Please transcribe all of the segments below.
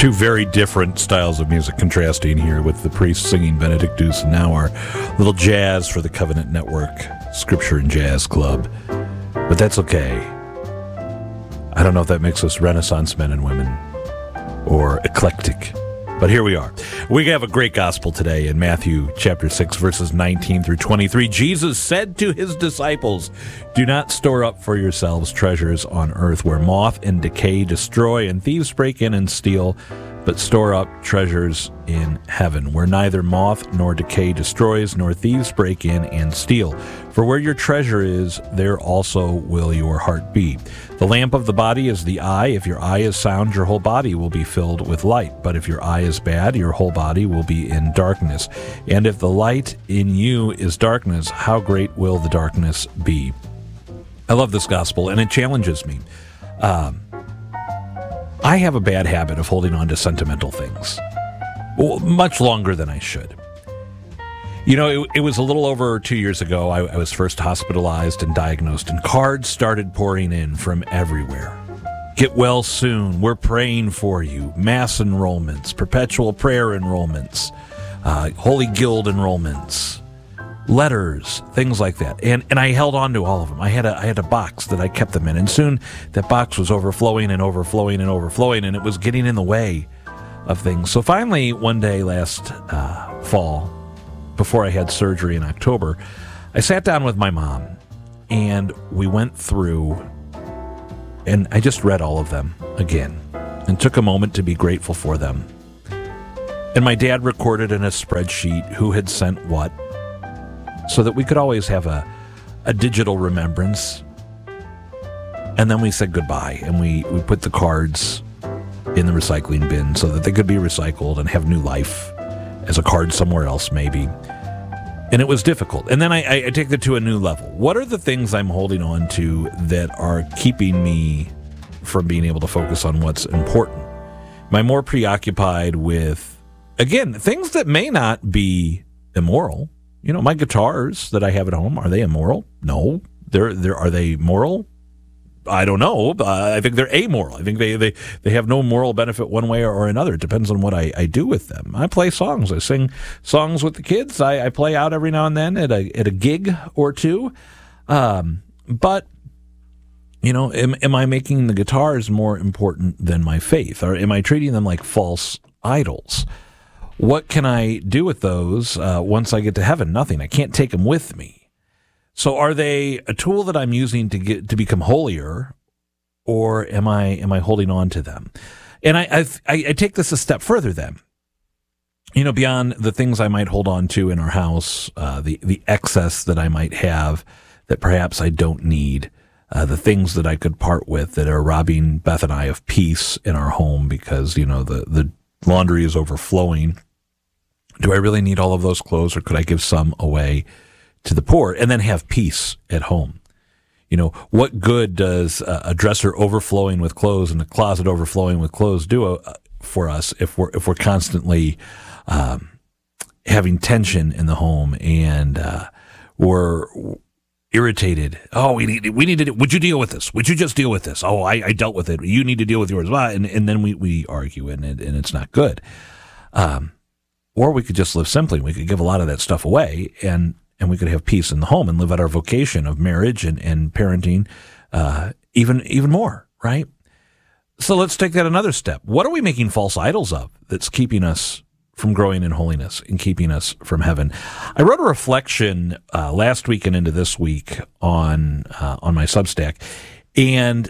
Two very different styles of music contrasting here, with the priest singing Benedictus and now our little jazz for the Covenant Network Scripture and Jazz Club. But that's okay. I don't know if that makes us Renaissance men and women or eclectic, but here we are. We have a great gospel today in Matthew chapter 6, verses 19 through 23. Jesus said to his disciples, "Do not store up for yourselves treasures on earth where moth and decay destroy and thieves break in and steal, but store up treasures in heaven, where neither moth nor decay destroys, nor thieves break in and steal. For where your treasure is, there also will your heart be. The lamp of the body is the eye. If your eye is sound, your whole body will be filled with light. But if your eye is bad, your whole body will be in darkness. And if the light in you is darkness, how great will the darkness be?" I love this gospel, and it challenges me. I have a bad habit of holding on to sentimental things, well, much longer than I should. You know, it was a little over 2 years ago. I was first hospitalized and diagnosed, and cards started pouring in from everywhere. Get well soon. We're praying for you. Mass enrollments, perpetual prayer enrollments, Holy Guild enrollments, letters, things like that. And I held on to all of them. I had a box that I kept them in, and soon that box was overflowing and overflowing and overflowing, and it was getting in the way of things. So finally, one day last fall, before I had surgery in October, I sat down with my mom, and we went through, and I just read all of them again and took a moment to be grateful for them. And my dad recorded in a spreadsheet who had sent what, so that we could always have a digital remembrance. And then we said goodbye, and we put the cards in the recycling bin so that they could be recycled and have new life as a card somewhere else, maybe. And it was difficult. And then I take it to a new level. What are the things I'm holding on to that are keeping me from being able to focus on what's important? Am I more preoccupied with, again, things that may not be immoral? You know, my guitars that I have at home, are they immoral? No. Are they moral? I don't know. I think they're amoral. I think they have no moral benefit one way or another. It depends on what I do with them. I play songs. I sing songs with the kids. I play out every now and then at a gig or two. But, you know, am I making the guitars more important than my faith? Or am I treating them like false idols? What can I do with those once I get to heaven? Nothing. I can't take them with me. So are they a tool that I'm using to become holier, or am I holding on to them? And I take this a step further then. You know, beyond the things I might hold on to in our house, the excess that I might have that perhaps I don't need, the things that I could part with that are robbing Beth and I of peace in our home because, you know, the laundry is overflowing. Do I really need all of those clothes, or could I give some away to the poor and then have peace at home? You know, what good does a dresser overflowing with clothes and a closet overflowing with clothes do for us if we're constantly having tension in the home and we're irritated? Oh, we need to. Would you deal with this? Would you just deal with this? Oh, I dealt with it. You need to deal with yours. And then we argue, and it's not good. Or we could just live simply. We could give a lot of that stuff away, and we could have peace in the home and live out our vocation of marriage and parenting even more, right? So let's take that another step. What are we making false idols of that's keeping us from growing in holiness and keeping us from heaven? I wrote a reflection last week and into this week on my Substack, and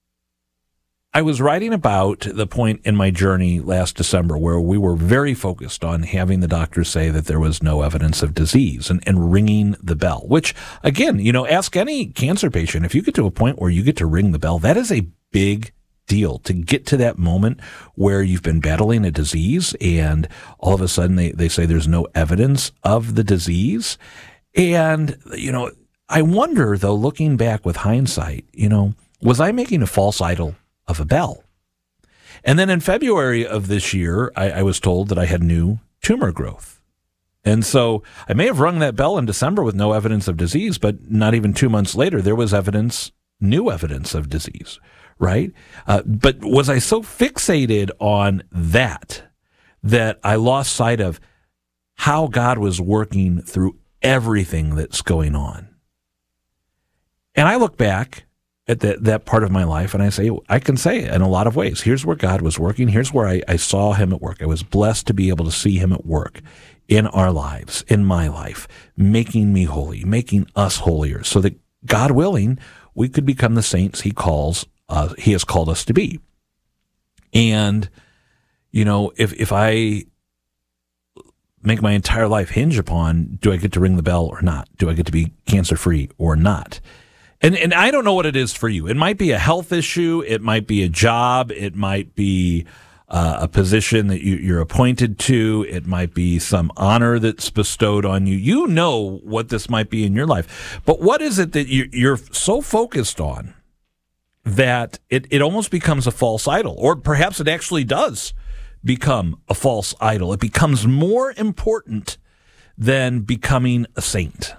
I was writing about the point in my journey last December where we were very focused on having the doctors say that there was no evidence of disease and ringing the bell, which, again, you know, ask any cancer patient. If you get to a point where you get to ring the bell, that is a big deal to get to that moment where you've been battling a disease and all of a sudden they say there's no evidence of the disease. And, you know, I wonder, though, looking back with hindsight, you know, was I making a false idol of a bell? And then in February of this year, I was told that I had new tumor growth. And so I may have rung that bell in December with no evidence of disease, but not even 2 months later, there was new evidence of disease, right? But was I so fixated on that I lost sight of how God was working through everything that's going on? And I look back at that part of my life, and I can say in a lot of ways, here's where God was working. Here's where I saw him at work. I was blessed to be able to see him at work in our lives, in my life, making me holy, making us holier, so that, God willing, we could become the saints he has called us to be. And, if I make my entire life hinge upon, do I get to ring the bell or not? Do I get to be cancer-free or not? And I don't know what it is for you. It might be a health issue. It might be a job. It might be a position that you're appointed to. It might be some honor that's bestowed on you. You know what this might be in your life. But what is it that you're so focused on that it almost becomes a false idol? Or perhaps it actually does become a false idol. It becomes more important than becoming a saint.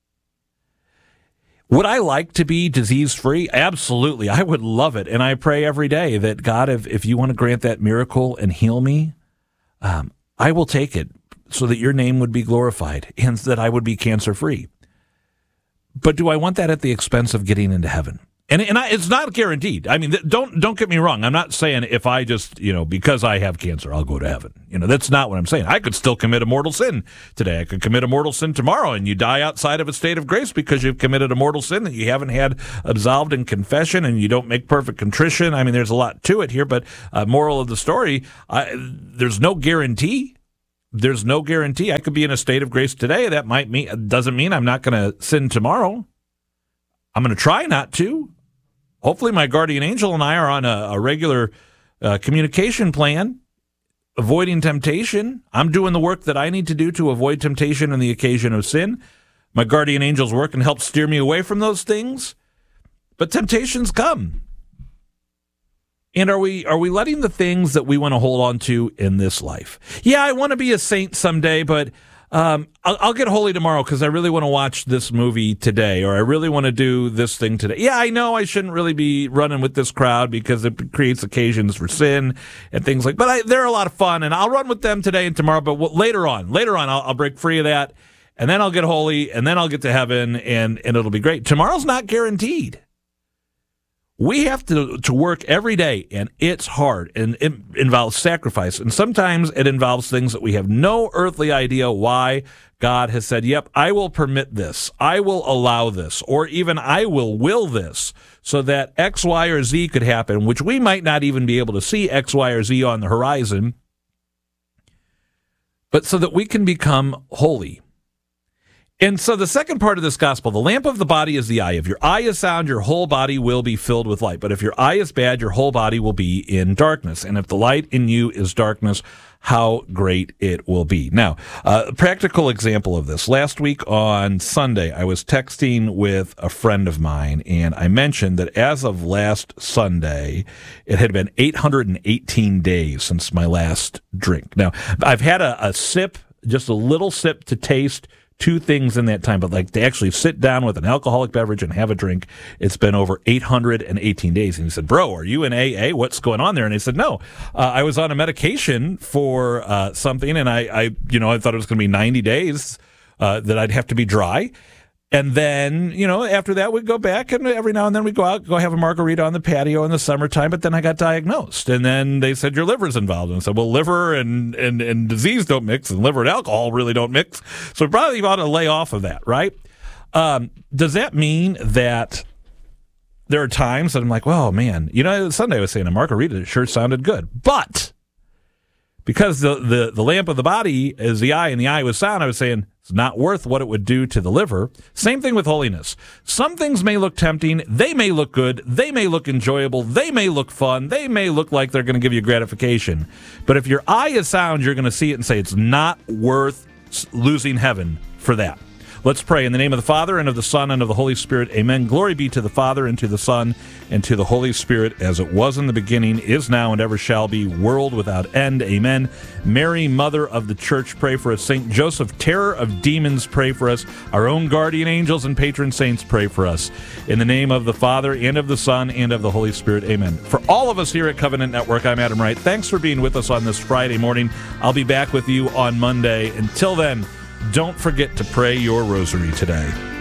Would I like to be disease-free? Absolutely. I would love it. And I pray every day that, God, if you want to grant that miracle and heal me, I will take it so that your name would be glorified and that I would be cancer-free. But do I want that at the expense of getting into heaven? And it's not guaranteed. I mean, don't get me wrong. I'm not saying if I just, because I have cancer, I'll go to heaven. That's not what I'm saying. I could still commit a mortal sin today. I could commit a mortal sin tomorrow, and you die outside of a state of grace because you've committed a mortal sin that you haven't had absolved in confession, and you don't make perfect contrition. I mean, there's a lot to it here, but moral of the story, there's no guarantee. There's no guarantee. I could be in a state of grace today. That doesn't mean I'm not going to sin tomorrow. I'm going to try not to. Hopefully my guardian angel and I are on a regular communication plan, avoiding temptation. I'm doing the work that I need to do to avoid temptation and the occasion of sin. My guardian angels work and help steer me away from those things. But temptations come. And are we letting the things that we want to hold on to in this life? Yeah, I want to be a saint someday, but I'll get holy tomorrow because I really want to watch this movie today, or I really want to do this thing today. Yeah, I know I shouldn't really be running with this crowd because it creates occasions for sin and things like. But they're a lot of fun, and I'll run with them today and tomorrow. But later on, I'll break free of that, and then I'll get holy, and then I'll get to heaven, and it'll be great. Tomorrow's not guaranteed. We have to work every day, and it's hard, and it involves sacrifice. And sometimes it involves things that we have no earthly idea why God has said, yep, I will permit this, I will allow this, or even I will this, so that X, Y, or Z could happen, which we might not even be able to see X, Y, or Z on the horizon, but so that we can become holy. And so the second part of this gospel, the lamp of the body is the eye. If your eye is sound, your whole body will be filled with light. But if your eye is bad, your whole body will be in darkness. And if the light in you is darkness, how great it will be. Now, a practical example of this. Last week on Sunday, I was texting with a friend of mine, and I mentioned that as of last Sunday, it had been 818 days since my last drink. Now, I've had a sip, just a little sip to taste two things in that time, but like to actually sit down with an alcoholic beverage and have a drink, it's been over 818 days. And he said, bro, are you in AA? What's going on there? And I said, no, I was on a medication for something, and I thought it was going to be 90 days that I'd have to be dry. And then, after that, we'd go back, and every now and then we'd go out, go have a margarita on the patio in the summertime. But then I got diagnosed, and then they said, your liver's involved. And I said, well, liver and disease don't mix, and liver and alcohol really don't mix. So probably ought to lay off of that, right? Does that mean that there are times that I'm like, well, man, Sunday I was saying a margarita sure sounded good. But because the lamp of the body is the eye, and the eye was sound, I was saying, it's not worth what it would do to the liver. Same thing with holiness. Some things may look tempting. They may look good. They may look enjoyable. They may look fun. They may look like they're going to give you gratification. But if your eye is sound, you're going to see it and say it's not worth losing heaven for that. Let's pray. In the name of the Father, and of the Son, and of the Holy Spirit. Amen. Glory be to the Father, and to the Son, and to the Holy Spirit, as it was in the beginning, is now, and ever shall be, world without end. Amen. Mary, Mother of the Church, pray for us. Saint Joseph, terror of demons, pray for us. Our own guardian angels and patron saints, pray for us. In the name of the Father, and of the Son, and of the Holy Spirit. Amen. For all of us here at Covenant Network, I'm Adam Wright. Thanks for being with us on this Friday morning. I'll be back with you on Monday. Until then, don't forget to pray your rosary today.